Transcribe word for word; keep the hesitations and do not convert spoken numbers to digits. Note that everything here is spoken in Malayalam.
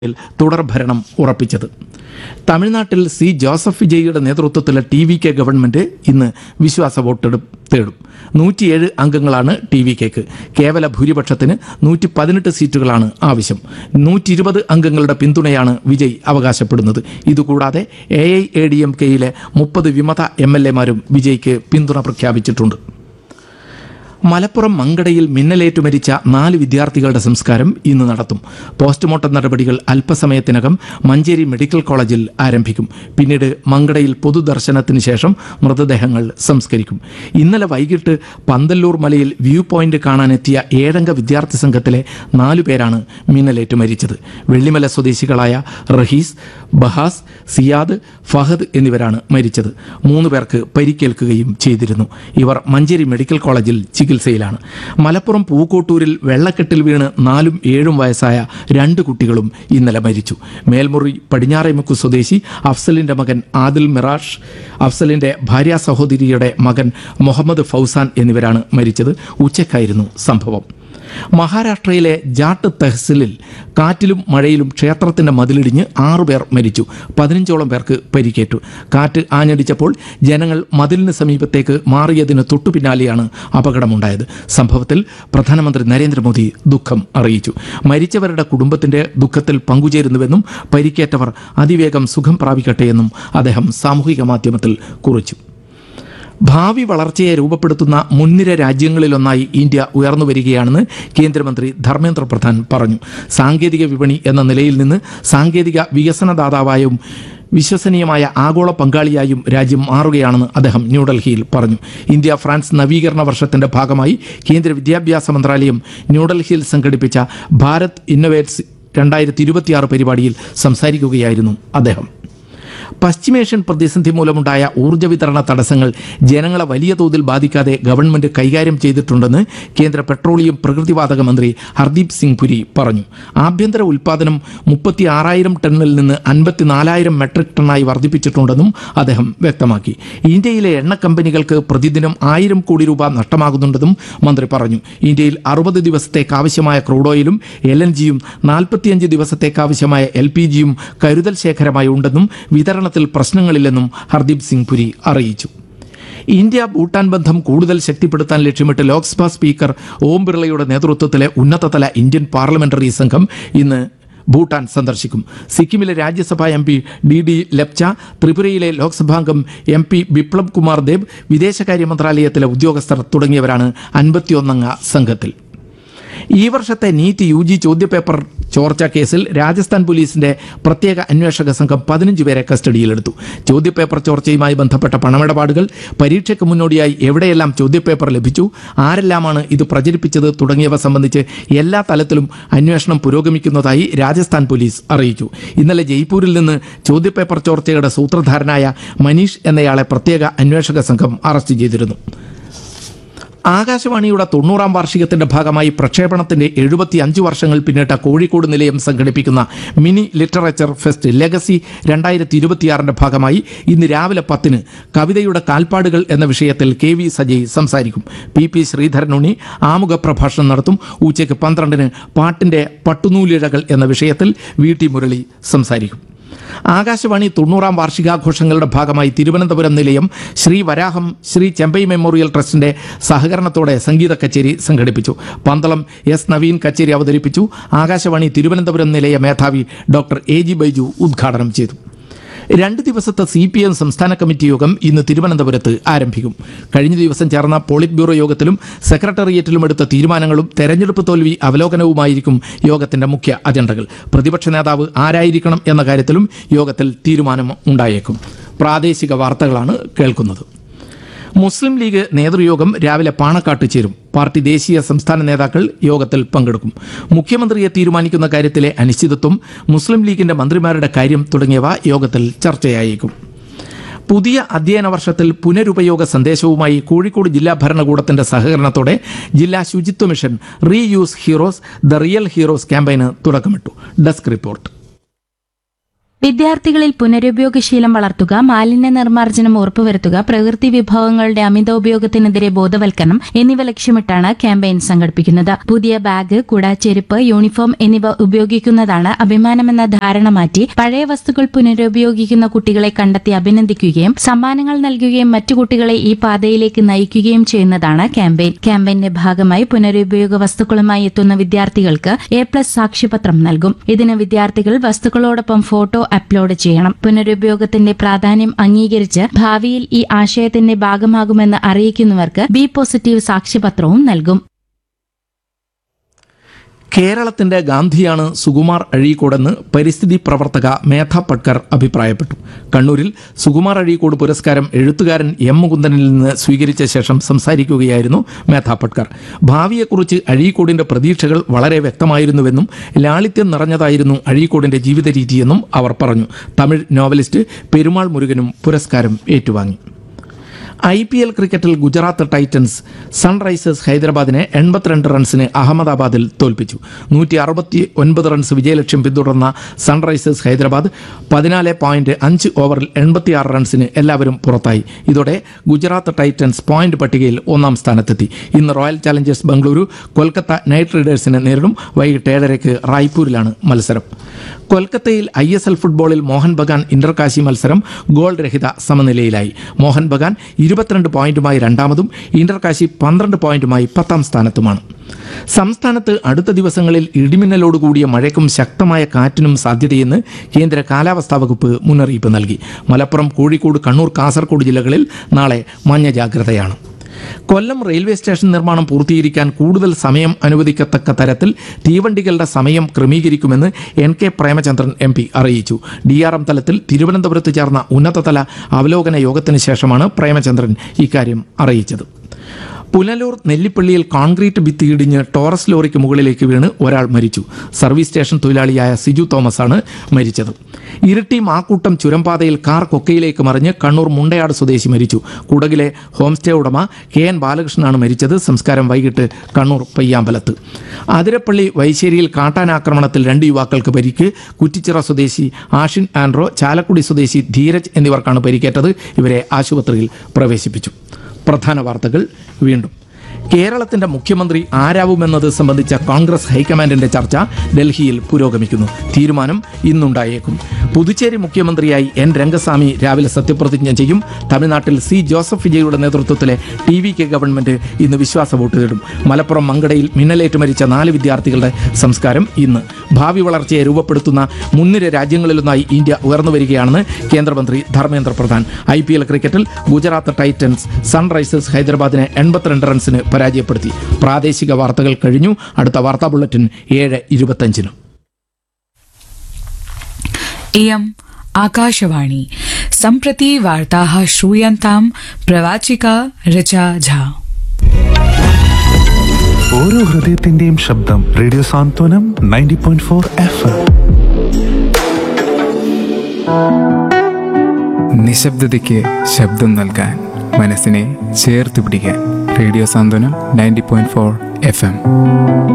തുടർഭരണം ഉറപ്പിച്ചത്. തമിഴ്നാട്ടിൽ C Joseph വിജയിയുടെ നേതൃത്വത്തിലെ T V K government ഇന്ന് വിശ്വാസ വോട്ടെടു തേടും. നൂറ്റിയേഴ് അംഗങ്ങളാണ് ടി വി കെക്ക്. കേവല ഭൂരിപക്ഷത്തിന് നൂറ്റി പതിനെട്ട് സീറ്റുകളാണ് ആവശ്യം. നൂറ്റി ഇരുപത് അംഗങ്ങളുടെ പിന്തുണയാണ് വിജയ് അവകാശപ്പെടുന്നത്. ഇതുകൂടാതെ A I A D M കെയിലെ മുപ്പത് വിമത എം എൽ എമാരും വിജയ്ക്ക് പിന്തുണ പ്രഖ്യാപിച്ചിട്ടുണ്ട്. മലപ്പുറം മങ്കടയിൽ മിന്നലേറ്റു മരിച്ച നാല് വിദ്യാർത്ഥികളുടെ സംസ്കാരം ഇന്ന് നടത്തും. പോസ്റ്റ്മോർട്ടം നടപടികൾ അല്പസമയത്തിനകം മഞ്ചേരി മെഡിക്കൽ കോളേജിൽ ആരംഭിക്കും. പിന്നീട് മങ്കടയിൽ പൊതുദർശനത്തിന് ശേഷം മൃതദേഹങ്ങൾ സംസ്കരിക്കും. ഇന്നലെ വൈകിട്ട് പന്തല്ലൂർ മലയിൽ വ്യൂ പോയിന്റ് കാണാനെത്തിയ ഏഴംഗ വിദ്യാർത്ഥി സംഘത്തിലെ നാലു പേരാണ് മിന്നലേറ്റു മരിച്ചത്. വെള്ളിമല സ്വദേശികളായ റഹീസ്, ബഹാസ്, സിയാദ്, ഫഹദ് എന്നിവരാണ് മരിച്ചത്. മൂന്ന് പേർക്ക് പരിക്കേൽക്കുകയും ചെയ്തിരുന്നു. ഇവർ മഞ്ചേരി മെഡിക്കൽ കോളേജിൽ ചികിത്സയിലാണ്. മലപ്പുറം പൂക്കോട്ടൂരിൽ വെള്ളക്കെട്ടിൽ വീണ് നാലും ഏഴും വയസ്സായ രണ്ട് കുട്ടികളും ഇന്നലെ മരിച്ചു. മേൽമുറി പടിഞ്ഞാറേമുക്ക് സ്വദേശി അഫ്സലിന്റെ മകൻ ആദിൽ മിറാഷ്, അഫ്സലിന്റെ ഭാര്യാ സഹോദരിയുടെ മകൻ മുഹമ്മദ് ഫൗസാൻ എന്നിവരാണ് മരിച്ചത്. ഉച്ചയ്ക്കായിരുന്നു സംഭവം. മഹാരാഷ്ട്രയിലെ ജാട്ട് തെഹ്സിലിൽ കാറ്റിലും മഴയിലും ക്ഷേത്രത്തിന്റെ മതിലിടിഞ്ഞ് ആറുപേർ മരിച്ചു. പതിനഞ്ചോളം പേർക്ക് പരിക്കേറ്റു. കാറ്റ് ആഞ്ഞടിച്ചപ്പോൾ ജനങ്ങൾ മതിലിന് സമീപത്തേക്ക് മാറിയതിന് തൊട്ടുപിന്നാലെയാണ് അപകടമുണ്ടായത്. സംഭവത്തിൽ പ്രധാനമന്ത്രി നരേന്ദ്രമോദി ദുഃഖം അറിയിച്ചു. മരിച്ചവരുടെ കുടുംബത്തിന്റെ ദുഃഖത്തിൽ പങ്കുചേരുന്നുവെന്നും പരിക്കേറ്റവർ അതിവേഗം സുഖം പ്രാപിക്കട്ടെയെന്നും അദ്ദേഹം സാമൂഹിക മാധ്യമത്തിൽ കുറിച്ചു. ഭാവി വളർച്ചയെ രൂപപ്പെടുത്തുന്ന മുൻനിര രാജ്യങ്ങളിലൊന്നായി ഇന്ത്യ ഉയർന്നു വരികയാണെന്ന് കേന്ദ്രമന്ത്രി ധർമ്മേന്ദ്ര പ്രധാൻ പറഞ്ഞു. സാങ്കേതിക വിപണി എന്ന നിലയിൽ നിന്ന് സാങ്കേതിക വികസനദാതാവായും വിശ്വസനീയമായ ആഗോള പങ്കാളിയായും രാജ്യം മാറുകയാണെന്ന് അദ്ദേഹം ന്യൂഡൽഹിയിൽ പറഞ്ഞു. ഇന്ത്യ ഫ്രാൻസ് നവീകരണ വർഷത്തിന്റെ ഭാഗമായി കേന്ദ്ര വിദ്യാഭ്യാസ മന്ത്രാലയം ന്യൂഡൽഹിയിൽ സംഘടിപ്പിച്ച ഭാരത് ഇന്നൊവേറ്റ്സ് രണ്ടായിരത്തി ഇരുപത്തിയാറ് പരിപാടിയിൽ സംസാരിക്കുകയായിരുന്നു അദ്ദേഹം. പശ്ചിമേഷ്യൻ പ്രതിസന്ധി മൂലമുണ്ടായ ഊർജ്ജ വിതരണ തടസ്സങ്ങൾ ജനങ്ങളെ വലിയ തോതിൽ ബാധിക്കാതെ ഗവൺമെന്റ് കൈകാര്യം ചെയ്തിട്ടുണ്ടെന്ന് കേന്ദ്ര പെട്രോളിയം പ്രകൃതിവാതക മന്ത്രി ഹർദീപ് സിംഗ് പുരി പറഞ്ഞു. ആഭ്യന്തര ഉൽപ്പാദനം മുപ്പത്തി ആറായിരം ടണ്ണിൽ നിന്ന് അൻപത്തിനാലായിരം മെട്രിക് ടണ്ണായി വർദ്ധിപ്പിച്ചിട്ടുണ്ടെന്നും അദ്ദേഹം വ്യക്തമാക്കി. ഇന്ത്യയിലെ എണ്ണ കമ്പനികൾക്ക് പ്രതിദിനം ആയിരം കോടി രൂപ നഷ്ടമാകുന്നുണ്ടെന്നും മന്ത്രി പറഞ്ഞു. ഇന്ത്യയിൽ അറുപത് ദിവസത്തേക്ക് ആവശ്യമായ ക്രൂഡ് ഓയിലും എൽ എൻ ജിയും നാൽപ്പത്തിയഞ്ച് ദിവസത്തേക്ക് ആവശ്യമായ എൽ പി ജിയും കരുതൽ ശേഖരമായി ഉണ്ടെന്നും വിതരണത്തിൽ പ്രശ്നങ്ങളില്ലെന്നും ഹർദീപ് സിംഗ് പുരി അറിയിച്ചു. ഇന്ത്യ ഭൂട്ടാൻ ബന്ധം കൂടുതൽ ശക്തിപ്പെടുത്താൻ ലക്ഷ്യമിട്ട് ലോക്സഭാ സ്പീക്കർ ഓം ബിർളയുടെ നേതൃത്വത്തിലെ ഉന്നതതല ഇന്ത്യൻ പാർലമെന്ററി സംഘം ഇന്ന് ഭൂട്ടാൻ സന്ദർശിക്കും. സിക്കിമിലെ രാജ്യസഭാ M P D D Lepcha, ത്രിപുരയിലെ ലോക്സഭാംഗം എം പി ബിപ്ലബ് കുമാർ ദേബ്, വിദേശകാര്യ മന്ത്രാലയത്തിലെ ഉദ്യോഗസ്ഥർ തുടങ്ങിയവരാണ് അൻപത്തിയൊന്നംഗ സംഘത്തിൽ. ഈ വർഷത്തെ നീറ്റ് യു ജി ചോദ്യപേപ്പർ ചോർച്ച കേസിൽ രാജസ്ഥാൻ പോലീസിന്റെ പ്രത്യേക അന്വേഷക സംഘം പതിനഞ്ച് പേരെ കസ്റ്റഡിയിലെടുത്തു. ചോദ്യപേപ്പർ ചോർച്ചയുമായി ബന്ധപ്പെട്ട പണമിടപാടുകൾ, പരീക്ഷയ്ക്ക് മുന്നോടിയായി എവിടെയെല്ലാം ചോദ്യപേപ്പർ ലഭിച്ചു, ആരെല്ലാമാണ് ഇത് പ്രചരിപ്പിച്ചത് തുടങ്ങിയവ സംബന്ധിച്ച് എല്ലാ തലത്തിലും അന്വേഷണം പുരോഗമിക്കുന്നതായി രാജസ്ഥാൻ പോലീസ് അറിയിച്ചു. ഇന്നലെ ജയ്പൂരിൽ നിന്ന് ചോദ്യപേപ്പർ ചോർച്ചയുടെ സൂത്രധാരനായ മനീഷ് എന്നയാളെ പ്രത്യേക അന്വേഷക സംഘം അറസ്റ്റ് ചെയ്തിരുന്നു. ആകാശവാണിയുടെ തൊണ്ണൂറാം വാർഷികത്തിന്റെ ഭാഗമായി പ്രക്ഷേപണത്തിന്റെ എഴുപത്തി അഞ്ച് വർഷങ്ങൾ പിന്നിട്ട കോഴിക്കോട് നിലയം സംഘടിപ്പിക്കുന്ന മിനി ലിറ്ററേച്ചർ ഫെസ്റ്റ് ലെഗസി രണ്ടായിരത്തി ഇരുപത്തിയാറിന്റെ ഭാഗമായി ഇന്ന് രാവിലെ പത്തിന് കവിതയുടെ കാൽപ്പാടുകൾ എന്ന വിഷയത്തിൽ കെ വി സജയ് സംസാരിക്കും. പി പി ശ്രീധരനുണ്ണി ആമുഖ പ്രഭാഷണം നടത്തും. ഉച്ചയ്ക്ക് പന്ത്രണ്ടിന് പാട്ടിന്റെ പട്ടുനൂലിഴകൾ എന്ന വിഷയത്തിൽ വി ടി മുരളി സംസാരിക്കും. ആകാശവാണി തൊണ്ണൂറാം വാർഷികാഘോഷങ്ങളുടെ ഭാഗമായി തിരുവനന്തപുരം നിലയം ശ്രീ വരാഹം ശ്രീ ചെമ്പൈ മെമ്മോറിയൽ ട്രസ്റ്റിന്റെ സഹകരണത്തോടെ സംഗീത കച്ചേരി സംഘടിപ്പിച്ചു. പന്തളം എസ് നവീൻ കച്ചേരി അവതരിപ്പിച്ചു. ആകാശവാണി തിരുവനന്തപുരം നിലയ മേധാവി ഡോക്ടർ എ ജി ബൈജു ഉദ്ഘാടനം ചെയ്തു. രണ്ട് ദിവസത്തെ സി പി എം സംസ്ഥാന കമ്മിറ്റി യോഗം ഇന്ന് തിരുവനന്തപുരത്ത് ആരംഭിക്കും. കഴിഞ്ഞ ദിവസം ചേർന്ന പോളിറ്റ് ബ്യൂറോ യോഗത്തിലും സെക്രട്ടേറിയറ്റിലും എടുത്ത തീരുമാനങ്ങളും തെരഞ്ഞെടുപ്പ് തോൽവി അവലോകനവുമായിരിക്കും യോഗത്തിന്റെ മുഖ്യ അജണ്ടകൾ. പ്രതിപക്ഷ നേതാവ് ആരായിരിക്കണം എന്ന കാര്യത്തിലും യോഗത്തിൽ തീരുമാനം ഉണ്ടായേക്കും. പ്രാദേശിക വാർത്തകളാണ് കേൾക്കുന്നത്. മുസ്ലിം ലീഗ് നേതൃയോഗം രാവിലെ പാണക്കാട്ട് ചേരും. പാർട്ടി ദേശീയ സംസ്ഥാന നേതാക്കൾ യോഗത്തിൽ പങ്കെടുക്കും. മുഖ്യമന്ത്രിയെ തീരുമാനിക്കുന്ന കാര്യത്തിലെ അനിശ്ചിതത്വം, മുസ്ലിം ലീഗിന്റെ മന്ത്രിമാരുടെ കാര്യം തുടങ്ങിയവ യോഗത്തിൽ ചർച്ചയായേക്കും. പുതിയ അധ്യയന വർഷത്തിൽ പുനരുപയോഗ സന്ദേശവുമായി കോഴിക്കോട് ജില്ലാ ഭരണകൂടത്തിന്റെ സഹകരണത്തോടെ ജില്ലാ ശുചിത്വ mission re use heroes the real heroes ക്യാമ്പയിന് തുടക്കമിട്ടു. Desk report. വിദ്യാർത്ഥികളിൽ പുനരുപയോഗശീലം വളർത്തുക, മാലിന്യ നിർമ്മാർജ്ജനം ഉറപ്പുവരുത്തുക, പ്രകൃതി വിഭവങ്ങളുടെ അമിതോപയോഗത്തിനെതിരെ ബോധവൽക്കരണം എന്നിവ ലക്ഷ്യമിട്ടാണ് ക്യാമ്പയിൻ സംഘടിപ്പിക്കുന്നത്. പുതിയ ബാഗ്, കുട, ചെരുപ്പ്, യൂണിഫോം എന്നിവ ഉപയോഗിക്കുന്നതാണ് അഭിമാനമെന്ന ധാരണ മാറ്റി പഴയ വസ്തുക്കൾ പുനരുപയോഗിക്കുന്ന കുട്ടികളെ കണ്ടെത്തി അഭിനന്ദിക്കുകയും സമ്മാനങ്ങൾ നൽകുകയും മറ്റു കുട്ടികളെ ഈ പാതയിലേക്ക് നയിക്കുകയും ചെയ്യുന്നതാണ് ക്യാമ്പയിൻ. ക്യാമ്പയിന്റെ ഭാഗമായി പുനരുപയോഗ വസ്തുക്കളുമായി എത്തുന്ന വിദ്യാർത്ഥികൾക്ക് എ പ്ലസ് സാക്ഷ്യപത്രം നൽകും. ഇതിന് വിദ്യാർത്ഥികൾ വസ്തുക്കളോടൊപ്പം ഫോട്ടോ അപ്ലോഡ് ചെയ്യണം. പുനരുപയോഗത്തിന്റെ പ്രാധാന്യം അംഗീകരിച്ച് ഭാവിയിൽ ഈ ആശയത്തിന്റെ ഭാഗമാകുമെന്ന് അറിയിക്കുന്നവർക്ക് ബി പോസിറ്റീവ് സാക്ഷ്യപത്രവും നൽകും. കേരളത്തിന്റെ ഗാന്ധിയാണ് സുകുമാർ അഴീക്കോടെന്ന് പരിസ്ഥിതി പ്രവർത്തക മേധ പട്കർ അഭിപ്രായപ്പെട്ടു. കണ്ണൂരിൽ സുകുമാർ അഴീക്കോട് പുരസ്കാരം എഴുത്തുകാരൻ എം മുകുന്ദനിൽ നിന്ന് സ്വീകരിച്ച ശേഷം സംസാരിക്കുകയായിരുന്നു മേധ പട്കർ. ഭാവിയെക്കുറിച്ച് അഴീക്കോടിന്റെ പ്രതീക്ഷകൾ വളരെ വ്യക്തമായിരുന്നുവെന്നും ലാളിത്യം നിറഞ്ഞതായിരുന്നു അഴീക്കോടിന്റെ ജീവിത രീതിയെന്നും അവർ പറഞ്ഞു. തമിഴ് നോവലിസ്റ്റ് പെരുമാൾ മുരുകനും പുരസ്കാരം ഏറ്റുവാങ്ങി. ഐ പി എൽ ക്രിക്കറ്റിൽ ഗുജറാത്ത് ടൈറ്റൻസ് സൺറൈസേഴ്സ് ഹൈദരാബാദിനെ എൺപത്തിരണ്ട് റൺസിന് അഹമ്മദാബാദിൽ തോൽപ്പിച്ചു. നൂറ്റി അറുപത്തി ഒൻപത് റൺസ് വിജയലക്ഷ്യം പിന്തുടർന്ന സൺറൈസേഴ്സ് ഹൈദരാബാദ് പതിനാല് പോയിന്റ് അഞ്ച് ഓവറിൽ എൺപത്തിയാറ് റൺസിന് എല്ലാവരും പുറത്തായി. ഇതോടെ ഗുജറാത്ത് ടൈറ്റൻസ് പോയിന്റ് പട്ടികയിൽ ഒന്നാം സ്ഥാനത്തെത്തി. ഇന്ന് royal Challengers Bengaluru Kolkata night റൈഡേഴ്സിനെ നേരിടും. വൈകിട്ട് ഏഴരയ്ക്ക് റായ്പൂരിലാണ് മത്സരം. കൊൽക്കത്തയിൽ ഐ എസ് എൽ ഫുട്ബോളിൽ മോഹൻ ബഗാൻ ഇന്റർകാശി മത്സരം ഗോൾ രഹിത സമനിലയിലായി. മോഹൻ ബഗാൻ ഇരുപത്തിരണ്ട് പോയിന്റുമായി രണ്ടാമതും ഇന്റർകാശി പന്ത്രണ്ട് പോയിന്റുമായി പത്താം സ്ഥാനത്തുമാണ്. സംസ്ഥാനത്ത് അടുത്ത ദിവസങ്ങളിൽ ഇടിമിന്നലോടുകൂടിയ മഴയ്ക്കും ശക്തമായ കാറ്റിനും സാധ്യതയെന്ന് കേന്ദ്ര കാലാവസ്ഥാ വകുപ്പ് മുന്നറിയിപ്പ് നൽകി. മലപ്പുറം, കോഴിക്കോട്, കണ്ണൂർ, കാസർഗോഡ് ജില്ലകളിൽ നാളെ മഞ്ഞ ജാഗ്രതയാണ്. കൊല്ലം റെയിൽവേ സ്റ്റേഷൻ നിർമ്മാണം പൂർത്തീകരിക്കാൻ കൂടുതൽ സമയം അനുവദിക്കത്തക്ക തരത്തിൽ തീവണ്ടികളുടെ സമയം ക്രമീകരിക്കുമെന്ന് N K Premachandran M P അറിയിച്ചു. ഡി ആർ എം തലത്തിൽ തിരുവനന്തപുരത്ത് ചേർന്ന ഉന്നതതല അവലോകന യോഗത്തിന് ശേഷമാണ് പ്രേമചന്ദ്രൻ ഇക്കാര്യം അറിയിച്ചത്. പുനലൂർ നെല്ലിപ്പള്ളിയിൽ കോൺക്രീറ്റ് ഭിത്തി ഇടിഞ്ഞ് ടോറസ് ലോറിക്ക് മുകളിലേക്ക് വീണ് ഒരാൾ മരിച്ചു. സർവീസ് സ്റ്റേഷൻ തൊഴിലാളിയായ സിജു തോമസാണ് മരിച്ചത്. ഇരിട്ടി മാക്കൂട്ടം ചുരംപാതയിൽ കാർ കൊക്കയിലേക്ക് മറിഞ്ഞ് കണ്ണൂർ മുണ്ടയാട് സ്വദേശി മരിച്ചു. കുടകിലെ ഹോം സ്റ്റേ ഉടമ കെ എൻ ബാലകൃഷ്ണനാണ് മരിച്ചത്. സംസ്കാരം വൈകിട്ട് കണ്ണൂർ പയ്യാമ്പലത്ത്. അതിരപ്പള്ളി വൈശ്ശേരിയിൽ കാട്ടാനാക്രമണത്തിൽ രണ്ട് യുവാക്കൾക്ക് പരിക്ക്. കുറ്റിച്ചിറ സ്വദേശി ആഷിൻ ആൻഡ്രോ, ചാലക്കുടി സ്വദേശി ധീരജ് എന്നിവർക്കാണ് പരിക്കേറ്റത്. ഇവരെ ആശുപത്രിയിൽ പ്രവേശിപ്പിച്ചു. പ്രധാന വാർത്തകൾ വീണ്ടും. കേരളത്തിന്റെ മുഖ്യമന്ത്രി ആരാവുമെന്നത് സംബന്ധിച്ച കോൺഗ്രസ് ഹൈക്കമാൻഡിന്റെ ചർച്ച ഡൽഹിയിൽ പുരോഗമിക്കുന്നു. തീരുമാനം ഇന്നുണ്ടായേക്കും. പുതുച്ചേരി മുഖ്യമന്ത്രിയായി എൻ രംഗസ്വാമി രാവിലെ സത്യപ്രതിജ്ഞ ചെയ്യും. തമിഴ്നാട്ടിൽ സി ജോസഫ് വിജയുടെ നേതൃത്വത്തിലെ ടി വി കെ ഗവൺമെന്റ് ഇന്ന് വിശ്വാസ വോട്ട് തേടും. മലപ്പുറം മങ്കടയിൽ മിന്നലേറ്റ് മരിച്ച നാല് വിദ്യാർത്ഥികളുടെ സംസ്കാരം ഇന്ന്. ഭാവി വളർച്ചയെ രൂപപ്പെടുത്തുന്ന മുൻനിര രാജ്യങ്ങളിലൊന്നായി ഇന്ത്യ ഉയർന്നു വരികയാണെന്ന് കേന്ദ്രമന്ത്രി Dharmendra Pradhan. I P L ക്രിക്കറ്റിൽ ഗുജറാത്ത് ടൈറ്റൻസ് സൺറൈസേഴ്സ് ഹൈദരാബാദിനെ എൺപത്തിരണ്ട് റൺസിന് പരാജയപ്പെടുത്തി. പ്രാദേശിക വാർത്തകൾ കഴിഞ്ഞു. അടുത്ത വാർത്താ ബുള്ളറ്റിൻ ഏഴ് ഇരുപത്തഞ്ചിന്. इयम् आकाशवाणी सम्प्रति वार्ताः श्रूयन्ताम् प्रवाचिका ऋचा झा. ഓരോ ഹൃദയത്തിന്റെയും ശബ്ദം റേഡിയോ സാന്ത്വനം ninety point four F M. നിശബ്ദതയ്ക്ക് ശബ്ദം നൽകാൻ, മനസ്സിനെ ചേർത്ത് പിടിക്കാൻ റേഡിയോ സാന്ത്വനം ninety point four F M.